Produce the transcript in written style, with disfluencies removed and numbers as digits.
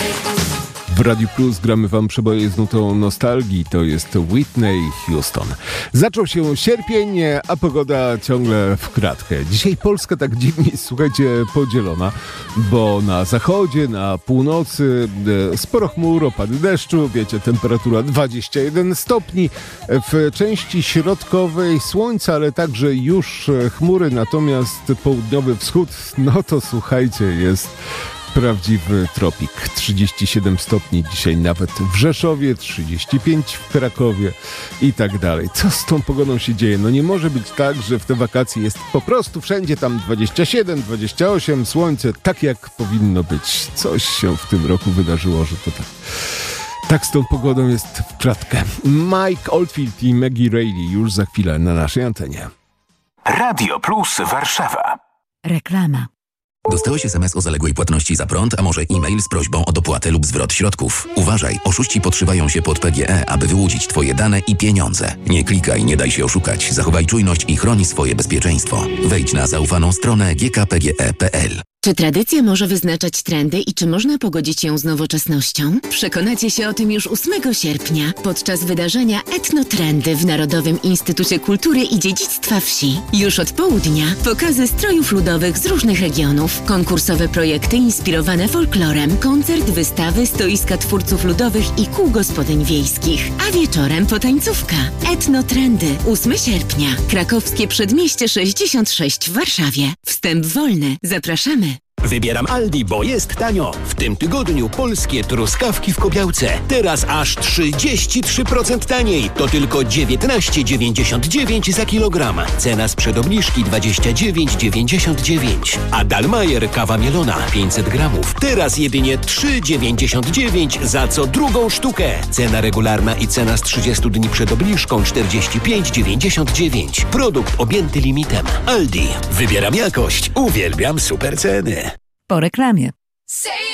W Radiu Plus gramy wam przeboje z nutą nostalgii. To jest Whitney Houston. Zaczął się sierpień, a pogoda ciągle w kratkę. Dzisiaj Polska tak dziwnie, słuchajcie, podzielona, bo na zachodzie, na północy sporo chmur, opady deszczu, wiecie, temperatura 21 stopni. W części środkowej słońce, ale także już chmury, natomiast południowy wschód, no to słuchajcie, jest prawdziwy tropik. 37 stopni dzisiaj nawet w Rzeszowie, 35 w Krakowie i tak dalej. Co z tą pogodą się dzieje? No nie może być tak, że w te wakacje jest po prostu wszędzie tam 27, 28, słońce, tak jak powinno być. Coś się w tym roku wydarzyło, że to tak z tą pogodą jest w kratkę. Mike Oldfield i Maggie Reilly już za chwilę na naszej antenie. Radio Plus Warszawa. Reklama. Dostałeś SMS o zaległej płatności za prąd, a może e-mail z prośbą o dopłatę lub zwrot środków? Uważaj, oszuści podszywają się pod PGE, aby wyłudzić twoje dane i pieniądze. Nie klikaj, nie daj się oszukać, zachowaj czujność i chroni swoje bezpieczeństwo. Wejdź na zaufaną stronę gkpge.pl. Czy tradycja może wyznaczać trendy i czy można pogodzić ją z nowoczesnością? Przekonacie się o tym już 8 sierpnia podczas wydarzenia Etnotrendy w Narodowym Instytucie Kultury i Dziedzictwa Wsi. Już od południa pokazy strojów ludowych z różnych regionów, konkursowe projekty inspirowane folklorem, koncert, wystawy, stoiska twórców ludowych i kół gospodyń wiejskich. A wieczorem potańcówka. Etnotrendy 8 sierpnia. Krakowskie Przedmieście 66 w Warszawie. Wstęp wolny. Zapraszamy. Wybieram Aldi, bo jest tanio. W tym tygodniu polskie truskawki w Kobiałce. Teraz aż 33% taniej. To tylko 19,99 za kilogram. Cena sprzed obniżki 29,99. A Dalmajer kawa mielona 500 gramów. Teraz jedynie 3,99 za co drugą sztukę. Cena regularna i cena z 30 dni przed obniżką 45,99. Produkt objęty limitem. Aldi. Wybieram jakość. Uwielbiam super ceny. Po reklamie.